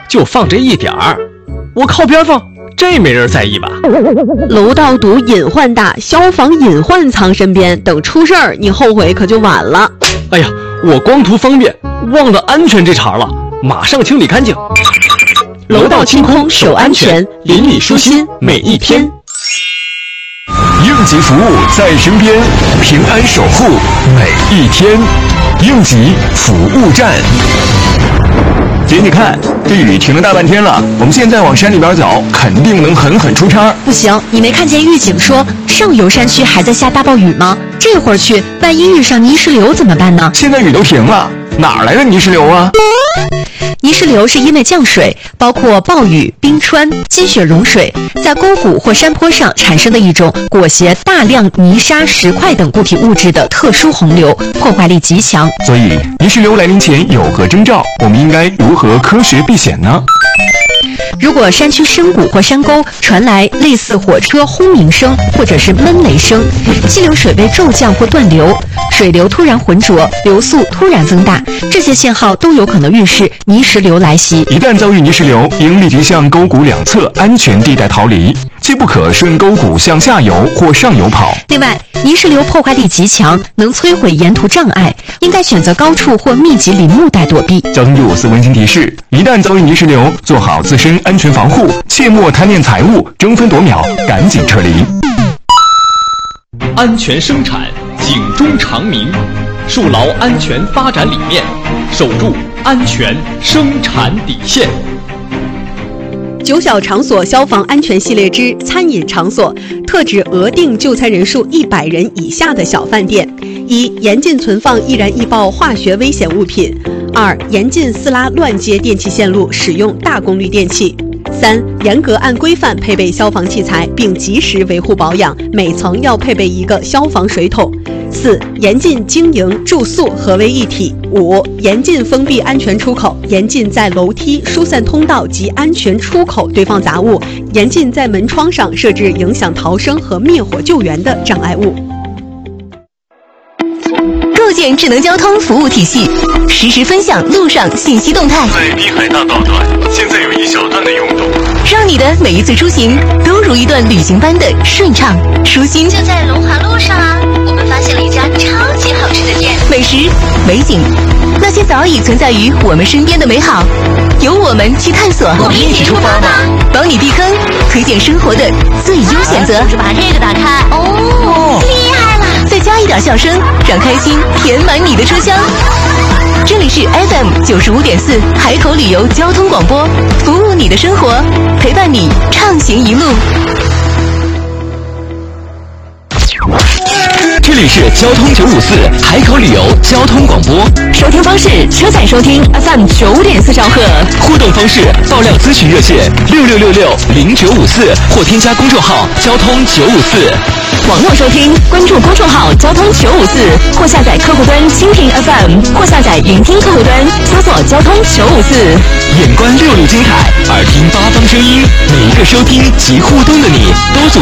就放这一点儿，我靠边放，这没人在意吧？ 楼道堵隐患大，消防隐患藏身边，等出事儿你后悔可就晚了。 哎呀，我光图方便，忘了安全这茬了，马上清理干净。 楼道清空守安全，邻里舒心每一天。 应急服务在身边，平安守护每一天。应急服务站。姐，你看，这雨停了大半天了，我们现在往山里边走，肯定能狠狠出差。 不行，你没看见预警说上游山区还在下大暴雨吗？这会儿去，万一遇上泥石流怎么办呢？ 现在雨都停了，哪来的泥石流啊？ 泥石流是因为降水，包括暴雨、冰川、积雪融水，在沟谷或山坡上产生的一种裹挟大量泥沙、石块等固体物质的特殊洪流，破坏力极强。 所以，泥石流来临前有何征兆？我们应该如何科学避险呢？ 如果山区深谷或山沟传来类似火车轰鸣声或者是闷雷声，溪流水位骤降或断流，水流突然浑浊，流速突然增大，这些信号都有可能预示泥石流来袭。 一旦遭遇泥石流，应立即向沟谷两侧安全地带逃离，切不可顺沟谷向下游或上游跑。 另外，泥石流破坏力极强，能摧毁沿途障碍，应该选择高处或密集林木带躲避。 交通954温馨提示：一旦遭遇泥石流，做好自身安全防护，切莫贪恋财物，争分夺秒，赶紧撤离。 安全生产，警钟长鸣，树牢安全发展理念，守住安全生产底线。 9小场所消防安全系列之餐饮场所，特指额定就餐人数100人以下的小饭店。1. 严禁存放易燃易爆化学危险物品。2. 严禁私拉乱接电气线路，使用大功率电器。3. 严格按规范配备消防器材，并及时维护保养，每层要配备一个消防水桶。4. 严禁经营、住宿合为一体。5. 严禁封闭安全出口，严禁在楼梯、疏散通道及安全出口堆放杂物，严禁在门窗上设置影响逃生和灭火救援的障碍物。 构建智能交通服务体系，实时分享路上信息动态。 在滨海大道段，现在有一小段的拥堵， 让你的每一次出行都如一段旅行般的顺畅舒心。 就在龙华路上啊，我们发现了一家超级好吃的店， 美食、美景，那些早已存在于我们身边的美好，由我们去探索。 我们一起出发吧， 帮你避坑，推荐生活的最优选择。 就是把这个打开，哦，厉害了！ 再加一点笑声，让开心填满你的车厢。这里是 FM 95.4海口旅游交通广播，服务你的生活，陪伴你畅行一路。 这里是交通954海口旅游交通广播。 收听方式：车载收听 FM 9.4兆赫。 互动方式：爆料咨询热线66660954或添加公众号交通954。 网络收听，关注公众号交通954，或下载客户端蜻蜓 FM， 或下载云听客户端，搜索交通954。 眼观六路精彩，耳听八方声音，每一个收听及互动的你都